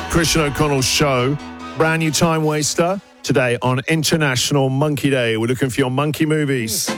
Christian O'Connell's show. Brand new time waster today on International Monkey Day. We're looking for your monkey movies.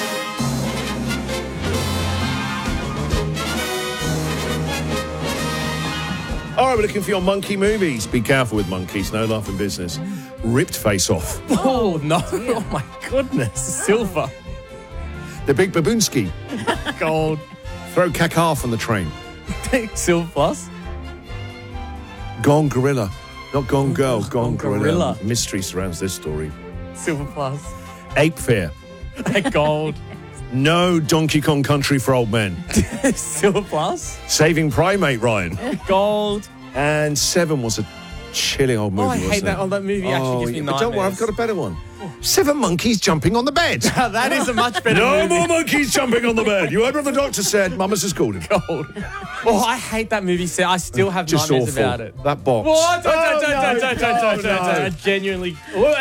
All right, we're looking for your monkey movies. Be careful with monkeys. No laughing business. Ripped Face Off. Oh, no. Oh, my goodness. Silver. The Big Baboonski. Gold. Throw Kakar from the train. Silver plus. Gone Gorilla. Not Gone Girl, Gone Gorilla. Gorilla. Mystery surrounds this story. Silver plus. Ape Fair. Gold. No Donkey Kong Country for Old Men. Silver plus. Saving Primate Ryan. Gold. And Seven was a chilling old movie, Oh, I hate wasn't that. it? Oh, that movie actually gives me but don't worry, I've nightmares. got a better one. 7 monkeys jumping on the bed. That is a much better No movie. more monkeys jumping on the bed. You heard what the doctor said. Mama's just called him. Gold. Oh, I hate that movie. I still have Just nightmares awful. about it. That box. What? Oh, Don't. no. I genuinely...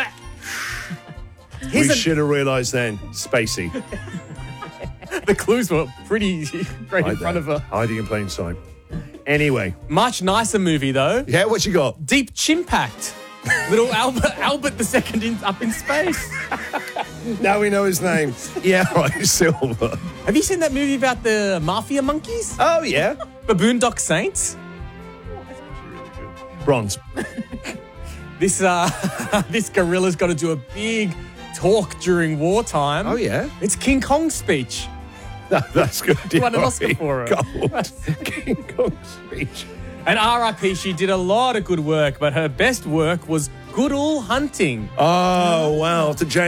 We should have realised then. Spacey. The clues were pretty right in front of her. Hiding in plain sight. Anyway. Much nicer movie, though. Yeah, what you got? Deep Chimpact. Little Albert II up in space. Now we know his name. Yeah, right, Silver. Have you seen that movie about the mafia monkeys? Oh, yeah. Baboon Dock Saints? Bronze. This gorilla's got to do a big talk during wartime. Oh, yeah? It's King Kong's speech. That's good. Won an Oscar for it. Gold. King Kong speech. And R.I.P. she did a lot of good work, but her best work was Good All Hunting. Oh, wow. To James